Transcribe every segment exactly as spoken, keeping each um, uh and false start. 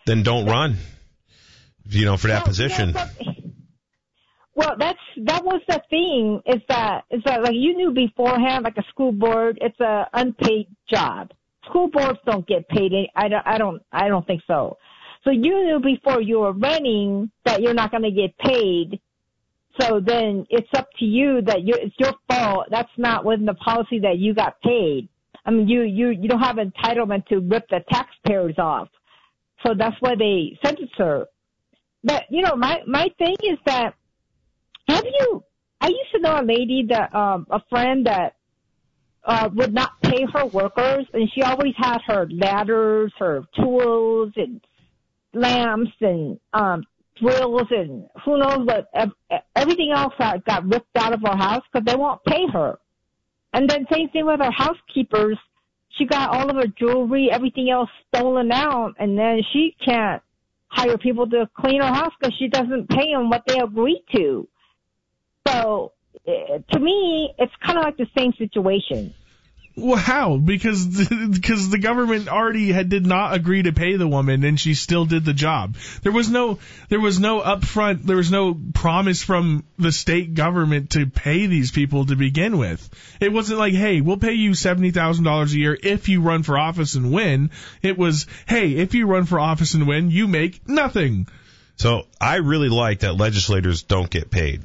then don't run. You know, for that well, position. You know, well, that's that was the thing. Is that is that like you knew beforehand, like a school board, it's a unpaid job. School boards don't get paid. I don't. I don't. I don't think so. So you knew before you were running that you're not going to get paid. So then it's up to you that you it's your fault. That's not within the policy that you got paid. I mean, you you you don't have entitlement to rip the taxpayers off. So that's why they sentenced her. But you know, my my thing is that have you? I used to know a lady that um a friend that uh would not pay her workers, and she always had her ladders, her tools, and lamps, and um drills, and who knows what everything else that got ripped out of her house because they won't pay her. And then same thing with her housekeepers. She got all of her jewelry, everything else stolen out, and then she can't hire people to clean her house because she doesn't pay them what they agreed to. So, uh, to me, it's kind of like the same situation. Well, how? Because because the government already had did not agree to pay the woman, and she still did the job. There was no there was no upfront. There was no promise from the state government to pay these people to begin with. It wasn't like, hey, we'll pay you seventy thousand dollars a year if you run for office and win. It was, hey, if you run for office and win, you make nothing. So I really like that legislators don't get paid.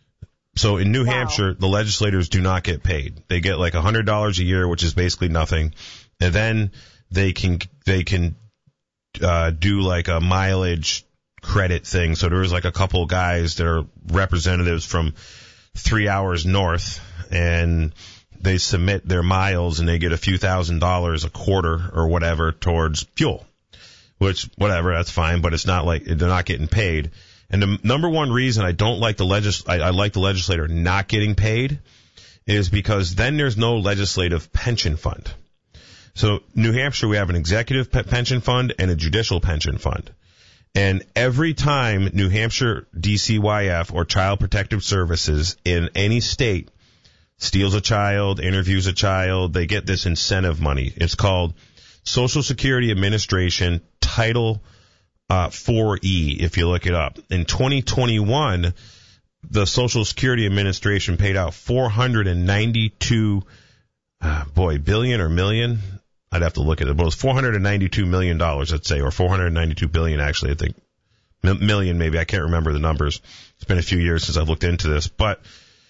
So in New wow. Hampshire, the legislators do not get paid. They get like one hundred dollars a year, which is basically nothing. And then they can they can uh, do like a mileage credit thing. So there was like a couple guys that are representatives from three hours north, and they submit their miles, and they get a few thousand dollars a quarter or whatever towards fuel, which, whatever, that's fine, but it's not like they're not getting paid. And the number one reason I don't like the legis- I, I like the legislator not getting paid is because then there's no legislative pension fund. So New Hampshire, we have an executive pe- pension fund and a judicial pension fund. And every time New Hampshire D C Y F or Child Protective Services in any state steals a child, interviews a child, they get this incentive money. It's called Social Security Administration Title Uh, four E, if you look it up. In twenty twenty-one, the Social Security Administration paid out four hundred ninety-two, uh, boy, billion or million? I'd have to look at it. But it was four hundred ninety-two million dollars, let's say, or four hundred ninety-two billion, actually, I think. M- million, maybe. I can't remember the numbers. It's been a few years since I've looked into this. But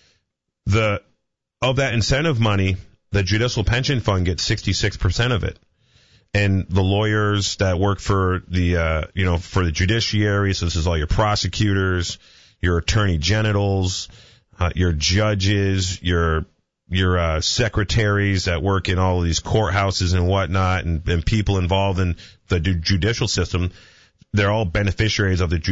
the of that incentive money, the Judicial Pension Fund gets sixty-six percent of it. And the lawyers that work for the, uh, you know, for the judiciary, so this is all your prosecutors, your attorney generals, uh, your judges, your, your, uh, secretaries that work in all of these courthouses and whatnot, and, and people involved in the judicial system, they're all beneficiaries of the